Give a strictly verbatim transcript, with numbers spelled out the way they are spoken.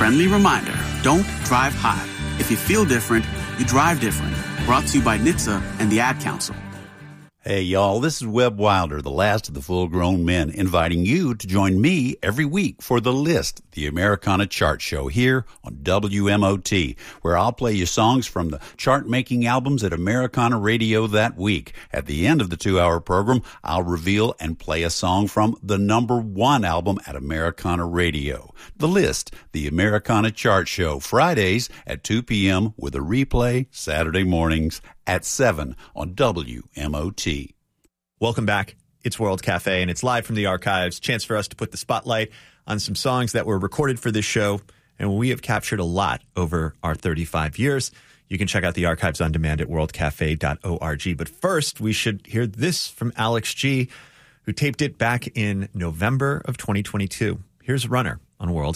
friendly reminder, don't drive high. If you feel different, you drive different. Brought to you by N H T S A and the Ad Council. Hey, y'all, this is Webb Wilder, the last of the full-grown men, inviting you to join me every week for The List, the Americana chart show here on W M O T, where I'll play you songs from the chart-making albums at Americana Radio that week. At the end of the two-hour program, I'll reveal and play a song from the number one album at Americana Radio. The List, the Americana chart show, Fridays at two p.m. with a replay Saturday mornings at seven on W M O T. Welcome back. It's World Cafe, and it's live from the archives. Chance for us to put the spotlight on some songs that were recorded for this show, and we have captured a lot over our thirty-five years. You can check out the archives on demand at world cafe dot org. But first, we should hear this from Alex G., who taped it back in November of twenty twenty-two. Here's Runner on World